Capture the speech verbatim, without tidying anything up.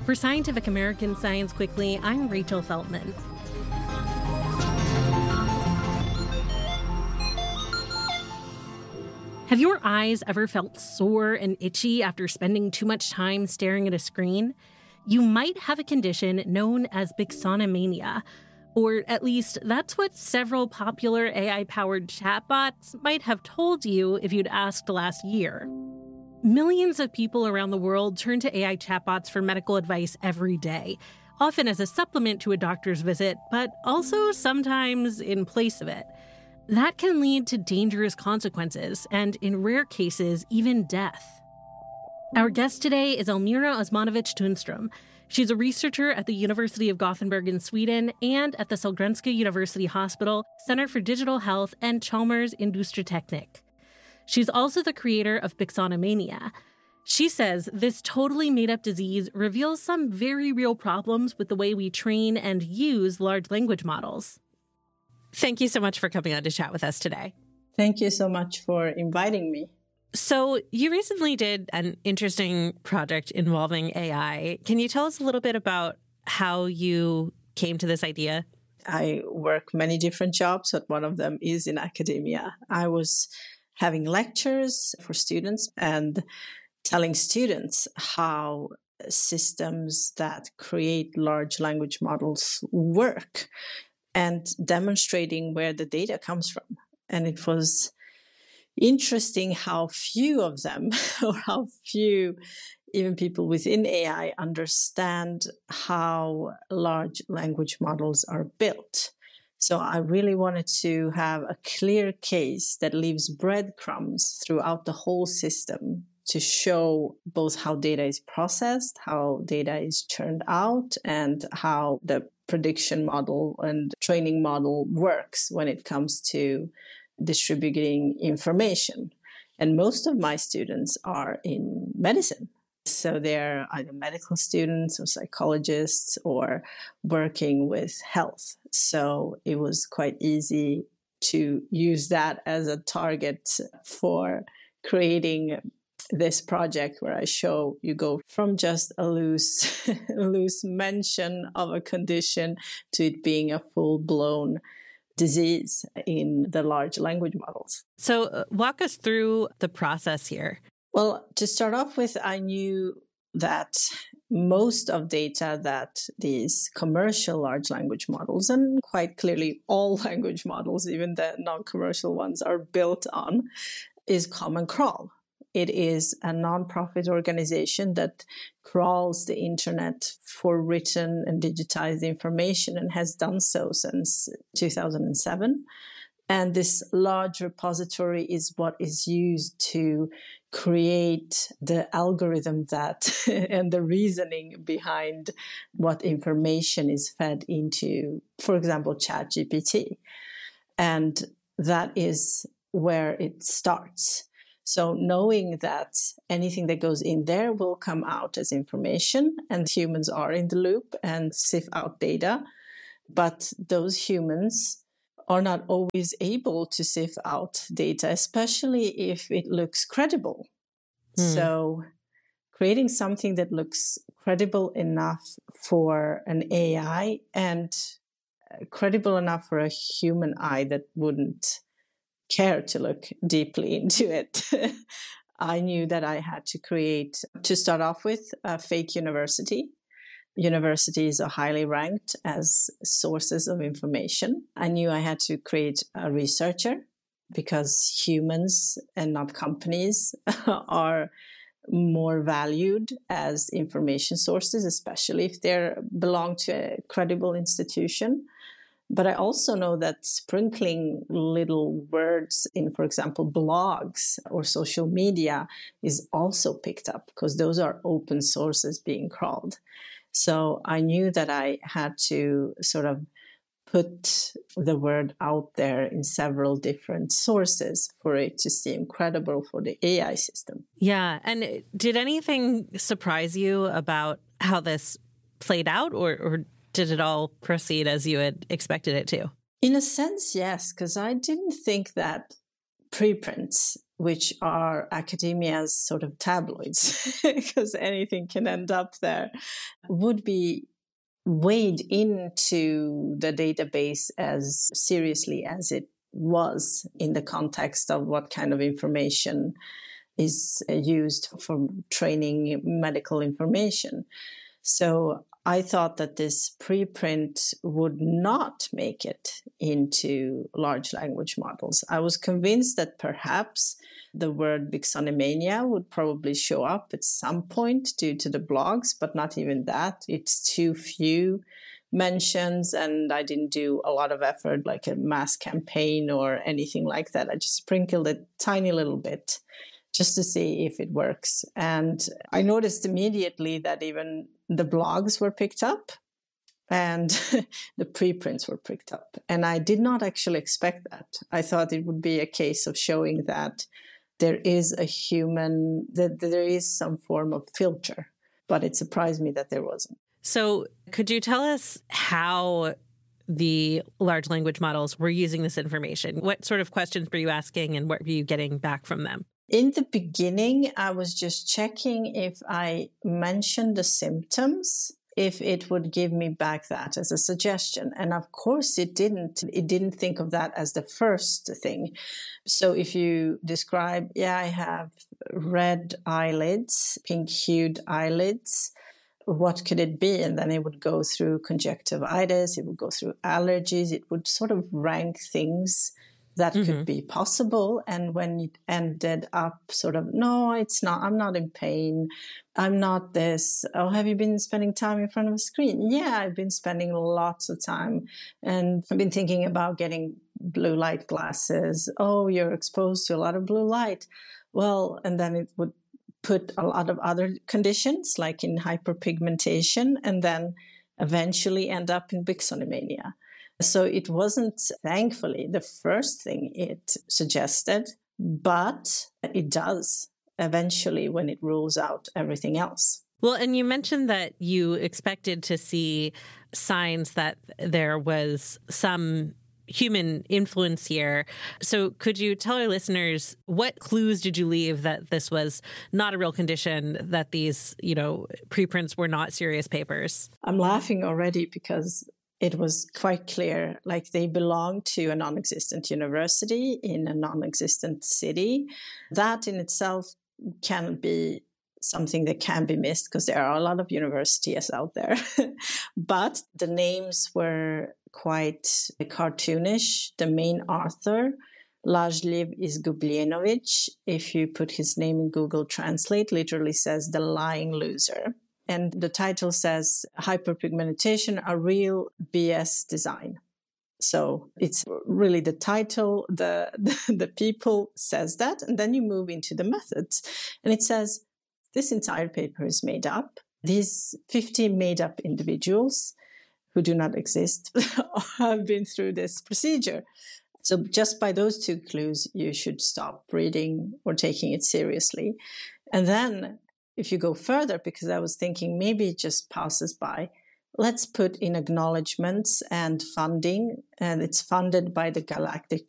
For Scientific American Science Quickly, I'm Rachel Feltman. Have your eyes ever felt sore and itchy after spending too much time staring at a screen? You might have a condition known as Bixonomania, or at least that's what several popular A I-powered chatbots might have told you if you'd asked last year. Millions of people around the world turn to A I chatbots for medical advice every day, often as a supplement to a doctor's visit, but also sometimes in place of it. That can lead to dangerous consequences and, in rare cases, even death. Our guest today is Elmira Osmanovic Tunstrom. She's a researcher at the University of Gothenburg in Sweden and at the Sahlgrenska University Hospital Center for Digital Health and Chalmers Industriteknik. She's also the creator of Bixonomania. She says this totally made-up disease reveals some very real problems with the way we train and use large language models. Thank you so much for coming on to chat with us today. Thank you so much for inviting me. So you recently did an interesting project involving A I. Can you tell us a little bit about how you came to this idea? I work many different jobs, but one of them is in academia. I was having lectures for students and telling students how systems that create large language models work, and demonstrating where the data comes from. And it was interesting how few of them, or how few even people within A I, understand how large language models are built. So I really wanted to have a clear case that leaves breadcrumbs throughout the whole system to show both how data is processed, how data is churned out, and how the prediction model and training model works when it comes to distributing information. And most of my students are in medicine. So they're either medical students or psychologists or working with health. So it was quite easy to use that as a target for creating this project, where I show you go from just a loose, loose mention of a condition to it being a full-blown disease in the large language models. So uh, walk us through the process here. Well, to start off with, I knew that most of data that these commercial large language models, and quite clearly all language models, even the non-commercial ones, are built on, is Common Crawl. It is a nonprofit organization that crawls the internet for written and digitized information and has done so since two thousand seven. And this large repository is what is used to create the algorithm that and the reasoning behind what information is fed into, for example, ChatGPT. And that is where it starts. So knowing that anything that goes in there will come out as information, and humans are in the loop and sift out data, but those humans are not always able to sift out data, especially if it looks credible. Hmm. So creating something that looks credible enough for an A I and credible enough for a human eye that wouldn't care to look deeply into it. I knew that I had to create, to start off with, a fake university. Universities are highly ranked as sources of information. I knew I had to create a researcher, because humans and not companies are more valued as information sources, especially if they belong to a credible institution. But I also know that sprinkling little words in, for example, blogs or social media is also picked up, because those are open sources being crawled. So I knew that I had to sort of put the word out there in several different sources for it to seem credible for the A I system. Yeah. And did anything surprise you about how this played out, or, or did it all proceed as you had expected it to? In a sense, yes, because I didn't think that preprints which are academia's sort of tabloids, because anything can end up there, would be weighed into the database as seriously as it was in the context of what kind of information is used for training medical information. So I thought that this preprint would not make it into large language models. I was convinced that perhaps the word Vixonomania would probably show up at some point due to the blogs, but not even that. It's too few mentions, and I didn't do a lot of effort like a mass campaign or anything like that. I just sprinkled a tiny little bit just to see if it works. And I noticed immediately that even the blogs were picked up and the preprints were picked up. And I did not actually expect that. I thought it would be a case of showing that there is a human, that there is some form of filter, but it surprised me that there wasn't. So could you tell us how the large language models were using this information? What sort of questions were you asking and what were you getting back from them? In the beginning, I was just checking if I mentioned the symptoms, if it would give me back that as a suggestion. And of course it didn't. It didn't think of that as the first thing. So if you describe, yeah, I have red eyelids, pink-hued eyelids, what could it be? And then it would go through conjunctivitis, it would go through allergies, it would sort of rank things that mm-hmm. could be possible. And when it ended up sort of, no, it's not, I'm not in pain, I'm not this. Oh, have you been spending time in front of a screen? Yeah, I've been spending lots of time. And I've been thinking about getting blue light glasses. Oh, you're exposed to a lot of blue light. Well, and then it would put a lot of other conditions, like in hyperpigmentation, and then eventually end up in Vixonomania. So it wasn't, thankfully, the first thing it suggested, but it does eventually when it rules out everything else. Well, and you mentioned that you expected to see signs that there was some human influence here. So could you tell our listeners, what clues did you leave that this was not a real condition, that these, you know, preprints were not serious papers? I'm laughing already because it was quite clear, like they belong to a non-existent university in a non-existent city. That in itself can be something that can be missed because there are a lot of universities out there. But the names were quite cartoonish. The main author, Lajliv Izgubljenovich, if you put his name in Google Translate, literally says the lying loser. And the title says Hyperpigmentation, a real B S design. So it's really the title, the, the, the people says that, and then you move into the methods. And it says, this entire paper is made up. These fifty made up individuals who do not exist have been through this procedure. So just by those two clues, you should stop reading or taking it seriously. And then if you go further, because I was thinking maybe it just passes by, let's put in acknowledgements and funding, and it's funded by the Galactic